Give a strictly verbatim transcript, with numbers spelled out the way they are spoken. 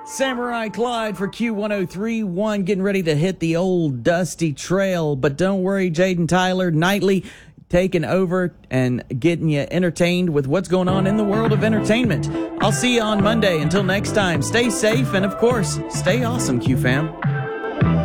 Samurai Clyde for Q one oh three point one, getting ready to hit the old dusty trail. But don't worry, Jaden Tyler, nightly taking over and getting you entertained with what's going on in the world of entertainment. I'll see you on Monday. Until next time, stay safe and, of course, stay awesome, Q fam.